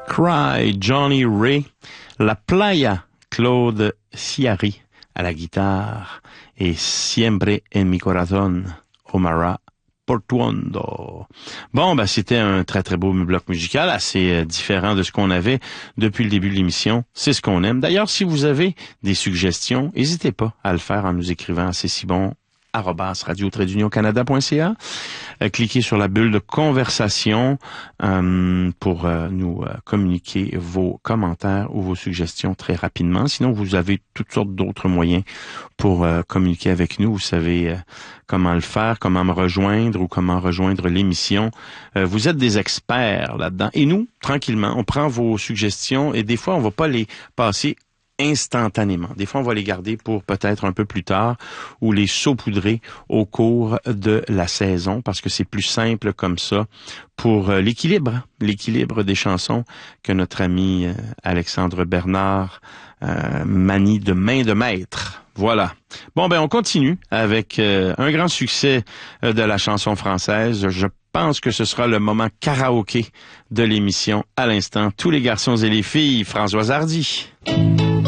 Cry, Johnny Ray, La Playa, Claude Ciari à la guitare et Siempre en mi corazón, Omara Portuondo. Bon, ben c'était un très très beau bloc musical, assez différent de ce qu'on avait depuis le début de l'émission. C'est ce qu'on aime. D'ailleurs, si vous avez des suggestions, n'hésitez pas à le faire en nous écrivant à cesibon@radio-canada.ca. Cliquez sur la bulle de conversation pour nous communiquer vos commentaires ou vos suggestions très rapidement. Sinon, vous avez toutes sortes d'autres moyens pour communiquer avec nous. Vous savez comment le faire, comment me rejoindre ou comment rejoindre l'émission. Vous êtes des experts là-dedans. Et nous, tranquillement, on prend vos suggestions et des fois, on va pas les passer instantanément. Des fois, on va les garder pour peut-être un peu plus tard ou les saupoudrer au cours de la saison parce que c'est plus simple comme ça pour l'équilibre des chansons que notre ami Alexandre Bernard manie de main de maître. Voilà. Bon, ben on continue avec un grand succès de la chanson française. Je pense que ce sera le moment karaoké de l'émission à l'instant. Tous les garçons et les filles, Françoise Hardy.